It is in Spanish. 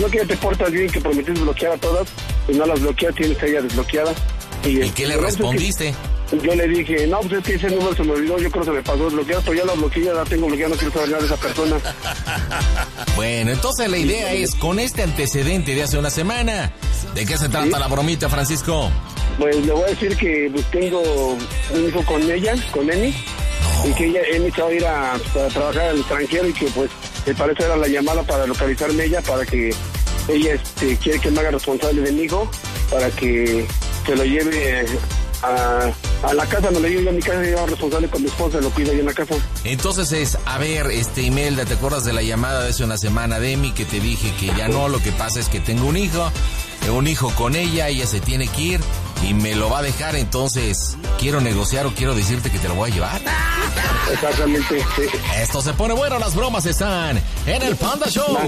que ya te portas bien, que prometiste bloquear a todas, y no las bloqueas, tienes a ella desbloqueada. ¿Y qué le respondiste? Yo le dije, no, pues es que ese número se me olvidó, yo creo que se me pasó desbloqueado, pero ya la bloqueé, ya la tengo bloqueada, no quiero saber nada de esa persona. Bueno, entonces la idea es, con este antecedente de hace una semana, ¿de qué se trata la bromita, Francisco? Pues le voy a decir que pues, tengo un hijo con ella, con Emi, y que Emi se va a ir a trabajar al extranjero y que pues para eso era la llamada para localizarme ella, para que ella quiere que me haga responsable de mi hijo, para que se lo lleve a la casa, no le llevo yo a mi casa, yo responsable con mi esposa, lo cuido yo en la casa. Entonces es, a ver, Imelda, ¿te acuerdas de la llamada de hace una semana de Emi que te dije que ya no? Lo que pasa es que tengo un hijo con ella se tiene que ir y me lo va a dejar, entonces quiero negociar o quiero decirte que te lo voy a llevar. Exactamente, sí. Esto se pone bueno, las bromas están en el Panda Show.